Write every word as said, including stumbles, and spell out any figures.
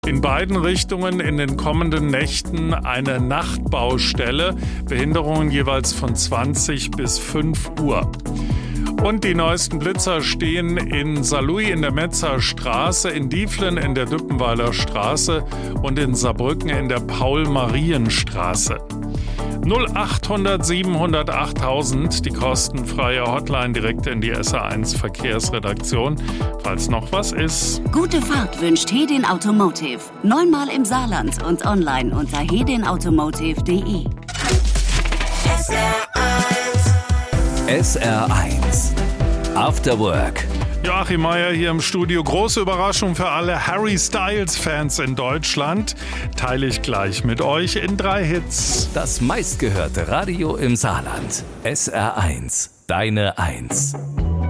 In beiden Richtungen in den kommenden Nächten eine Nachtbaustelle. Behinderungen jeweils von zwanzig bis fünf Uhr. Und die neuesten Blitzer stehen in Saarlouis in der Metzer Straße, in Dieflen in der Düppenweiler Straße und in Saarbrücken in der Paul-Marien-Straße. null achthundert siebenhundert achttausend, die kostenfreie Hotline direkt in die S R eins Verkehrsredaktion, falls noch was ist. Gute Fahrt wünscht Hedin Automotive. Neunmal im Saarland und online unter hedin automotive punkt de. S R eins. S R eins. After Work. Joachim Meier hier im Studio. Große Überraschung für alle Harry Styles-Fans in Deutschland. Teile ich gleich mit euch in drei Hits. Das meistgehörte Radio im Saarland. S R eins. Deine Eins.